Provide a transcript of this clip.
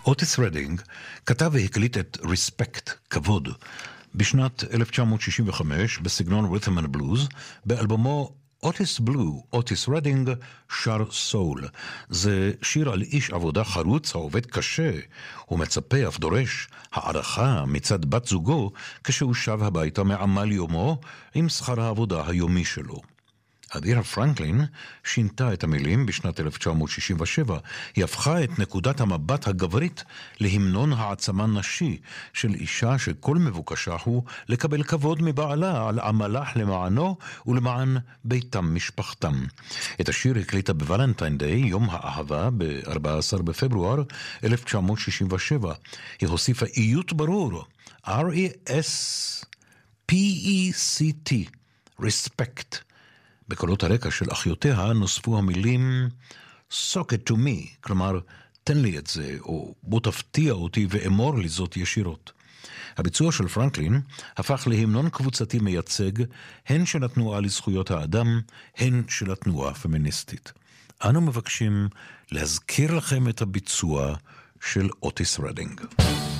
אוטיס רדינג כתב והקליט את Respect, כבוד, בשנת 1965 בסגנון Rhythm and Blues, באלבומו אוטיס בלו, אוטיס רדינג שר סול. זה שיר על איש עבודה חרוץ העובד קשה, הוא מצפה אף דורש הערכה מצד בת זוגו כשהוא שב הביתה מעמל יומו עם שכר העבודה היומי שלו. אדירה פרנקלין שינתה את המילים בשנת 1967. היא הפכה את נקודת המבט הגברית להמנון העצמה נשי של אישה שכל מבוקשה הוא לקבל כבוד מבעלה על עמלה למענו ולמען ביתם משפחתם. את השיר הקליטה בוולנטיין דיי, יום האהבה, ב-14 בפברואר 1967. היא הוסיפה איות ברור, R-E-S-P-E-C-T, Respect. בקולות הרקע של אחיותיה נוספו המילים Sock it to me, כלומר תן לי את זה, או בוא תפתיע אותי ואמור לי זאת ישירות. הביצוע של פרנקלין הפך להמנון קבוצתי מייצג, הן של התנועה לזכויות האדם, הן של התנועה הפמיניסטית. אנו מבקשים להזכיר לכם את הביצוע של אוטיס רדינג.